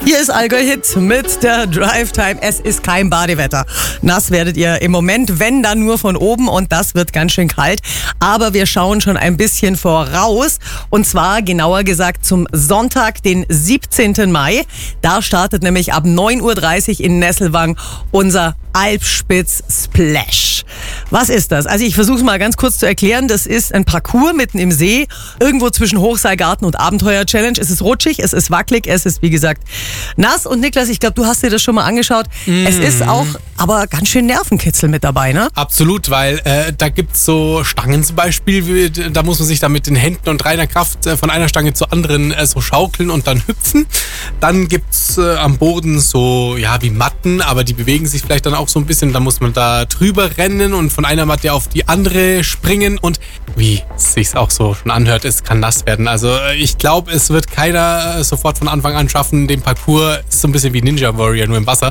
Hier ist Allgäu Hit mit der Drive Time. Es ist kein Badewetter. Nass werdet ihr im Moment, wenn dann nur von oben, und das wird ganz schön kalt. Aber wir schauen schon ein bisschen voraus, und zwar genauer gesagt zum Sonntag, den 17. Mai. Da startet nämlich ab 9.30 Uhr in Nesselwang unser Alpspitz Splash. Was ist das? Also ich versuche es mal ganz kurz zu erklären. Das ist ein Parcours mitten im See, irgendwo zwischen Hochseilgarten und Abenteuer-Challenge. Es ist rutschig, es ist wackelig, es ist wie gesagt nass. Und Niklas, ich glaube, du hast dir das schon mal angeschaut. Es ist auch aber ganz schön Nervenkitzel mit dabei, ne? Absolut, weil da gibt's so Stangen zum Beispiel, da muss man sich dann mit den Händen und reiner Kraft von einer Stange zur anderen so schaukeln und dann hüpfen. Dann gibt's am Boden so, ja, wie Matten, aber die bewegen sich vielleicht dann auch so ein bisschen. Da muss man da drüber rennen und von einer Matte auf die andere springen, und wie es sich auch so schon anhört, es kann nass werden. Also ich glaube, es wird keiner sofort von Anfang an schaffen, den Parcours, ist so ein bisschen wie Ninja Warrior, nur im Wasser,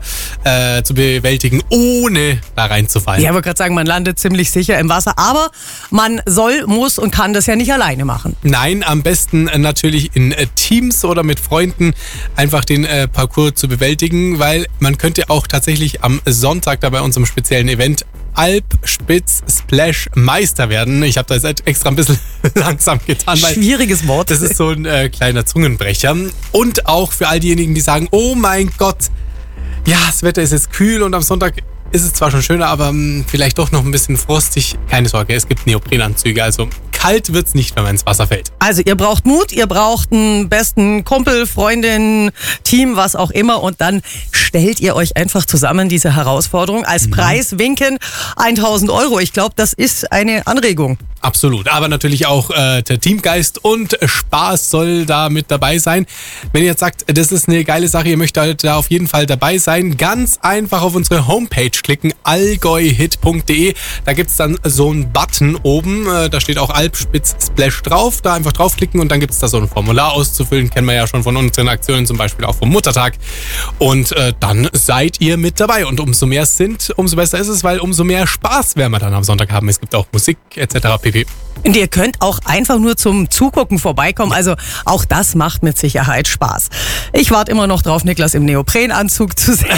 zu bewältigen, ohne da reinzufallen. Ja, ich wollte gerade sagen, man landet ziemlich sicher im Wasser, aber man soll, muss und kann das ja nicht alleine machen. Nein, am besten natürlich in Teams oder mit Freunden einfach den Parcours zu bewältigen, weil man könnte auch tatsächlich am Sonntag da bei unserem speziellen Event Alpspitz Splash Meister werden. Ich habe da jetzt extra ein bisschen langsam getan. Schwieriges Wort. Das ist so ein kleiner Zungenbrecher. Und auch für all diejenigen, die sagen, oh mein Gott, ja, das Wetter ist jetzt kühl und am Sonntag ist es zwar schon schöner, aber vielleicht doch noch ein bisschen frostig. Keine Sorge, es gibt Neoprenanzüge, also kalt wird's nicht, wenn man ins Wasser fällt. Also ihr braucht Mut, ihr braucht einen besten Kumpel, Freundin, Team, was auch immer, und dann stellt ihr euch einfach zusammen diese Herausforderung. Als Preis winken 1.000 €. Ich glaube, das ist eine Anregung. Absolut, aber natürlich auch der Teamgeist und Spaß soll da mit dabei sein. Wenn ihr jetzt sagt, das ist eine geile Sache, ihr möchtet da auf jeden Fall dabei sein, ganz einfach auf unsere Homepage klicken, allgäuhit.de. Da gibt's dann so einen Button oben, da steht auch Alpspitz Splash drauf. Da einfach draufklicken und dann gibt's da so ein Formular auszufüllen. Kennen wir ja schon von unseren Aktionen, zum Beispiel auch vom Muttertag. Und dann seid ihr mit dabei. Und umso mehr es sind, umso besser ist es, weil umso mehr Spaß werden wir dann am Sonntag haben. Es gibt auch Musik etc. pp. Und ihr könnt auch einfach nur zum Zugucken vorbeikommen. Also auch das macht mit Sicherheit Spaß. Ich warte immer noch drauf, Niklas im Neoprenanzug zu sehen.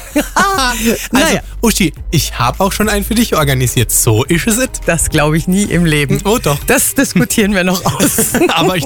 Also, Uschi, ich habe auch schon einen für dich organisiert. So ist es. Das glaube ich nie im Leben. Oh doch. Das diskutieren wir noch aus. Aber ich